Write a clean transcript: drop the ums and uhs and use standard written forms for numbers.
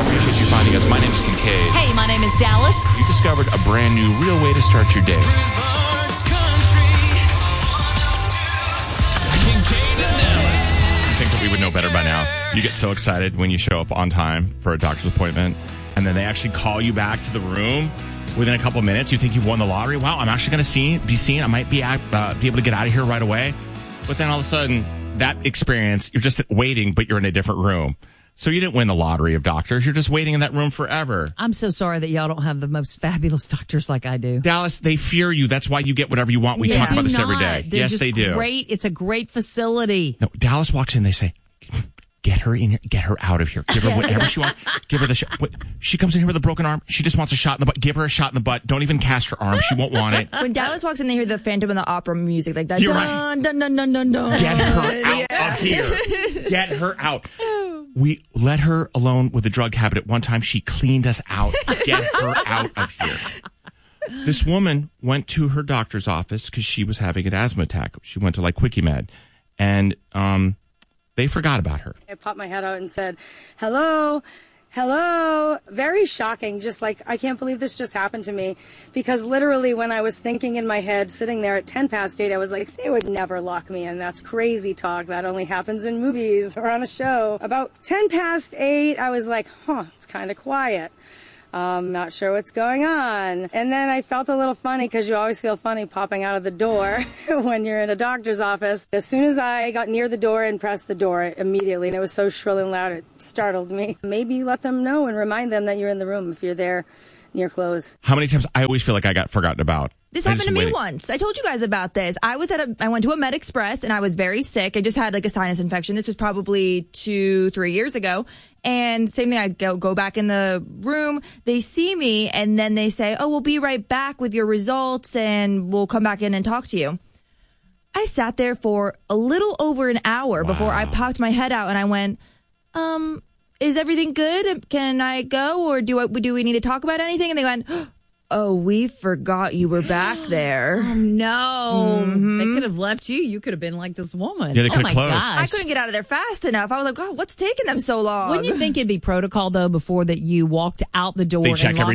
appreciate you finding us. My name is Kincaid. Hey, my name is Dallas. You discovered a brand new, real way to start your day. I think that we would know better by now. You get so excited when you show up on time for a doctor's appointment, and then they actually call you back to the room within a couple of minutes. You think you've won the lottery. Wow, I'm actually going to be seen. I might be able to get out of here right away. But then all of a sudden, that experience, you're just waiting, but you're in a different room. So you didn't win the lottery of doctors. You're just waiting in that room forever. I'm so sorry that y'all don't have the most fabulous doctors like I do. Dallas, they fear you. That's why you get whatever you want. We talk about this every day. They're yes, they do. Great. It's a great facility. No, Dallas walks in. They say, get her in here. Get her out of here. Give her whatever she wants. Give her the shot. She comes in here with a broken arm. She just wants a shot in the butt. Give her a shot in the butt. Don't even cast her arm. She won't want it. When Dallas walks in, they hear the Phantom of the Opera music like that. You're dun, dun, dun, dun, dun, dun. Get her out of here. Get her out. We let her alone with a drug habit. At one time, she cleaned us out. Get her out of here. This woman went to her doctor's office because she was having an asthma attack. She went to like Quickie Med, and they forgot about her. I popped my head out and said, hello. Very shocking. Just like, I can't believe this just happened to me. Because literally when I was thinking in my head, sitting there at 8:10, I was like, they would never lock me in. That's crazy talk. That only happens in movies or on a show. About 8:10, I was like, it's kind of quiet. Not sure what's going on. And then I felt a little funny, because you always feel funny popping out of the door when you're in a doctor's office. As soon as I got near the door and pressed the door immediately, and it was so shrill and loud, it startled me. Maybe let them know and remind them that you're in the room if you're there near close. How many times? I always feel like I got forgotten about. This happened to me once. I told you guys about this. I went to a Med Express and I was very sick. I just had like a sinus infection. This was probably 2-3 years ago. And same thing, I go back in the room. They see me and then they say, we'll be right back with your results and we'll come back in and talk to you. I sat there for a little over an hour before I popped my head out and I went, is everything good? Can I go? Or do we need to talk about anything? And they went, oh, we forgot you were back there. Oh, no. Mm-hmm. They could have left you. You could have been like this woman. Yeah, they could have closed. Gosh. I couldn't get out of there fast enough. I was like, God, what's taking them so long? Wouldn't you think it'd be protocol, though, before that you walked out the door They check and locked